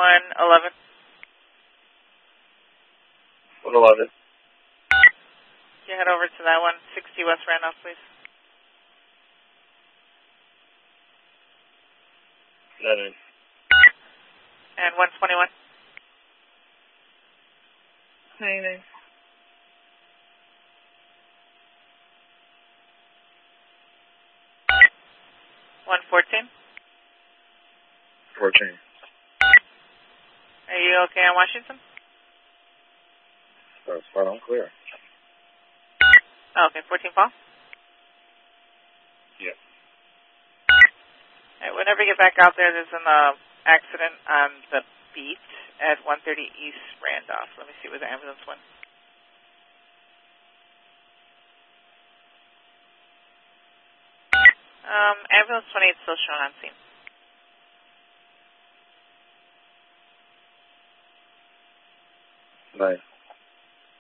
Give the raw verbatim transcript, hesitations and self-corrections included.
one eleven. one eleven. You head over to that one sixty West Randolph, please. nine nine. And one twenty-one. nine nine. one fourteen. fourteen. Are you okay on Washington? That's fine, I'm clear. Oh, okay, fourteen fall. Yeah. All right, whenever you get back out there, there's an uh, accident on the beat at one thirty East Randolph. Let me see where the ambulance went. Um, ambulance twenty-eight still shown on scene. Nice.